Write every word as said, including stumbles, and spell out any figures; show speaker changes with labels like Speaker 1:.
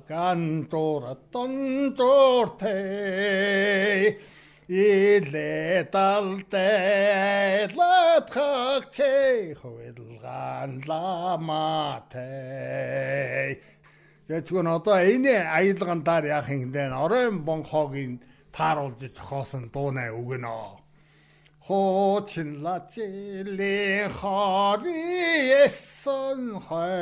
Speaker 1: ганжууртан жууртэй илээ далдэ латхагчээ хуйлгаан ламатай. Тэгвэл одоо энэ аялгандаар яах юм бэ? Оройн бонхогийн тааруулж зохиосон дуунай өгнө. Хочин лачили хари эсэн хой